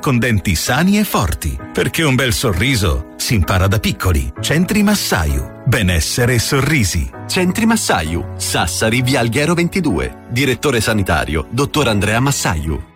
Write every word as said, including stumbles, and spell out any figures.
con denti sani e forti. Perché un bel sorriso si impara da piccoli. Centri Massaiu. Benessere e sorrisi. Centri Massaiu, Sassari, via Alghero ventidue. Direttore sanitario, dottor Andrea Massaiu.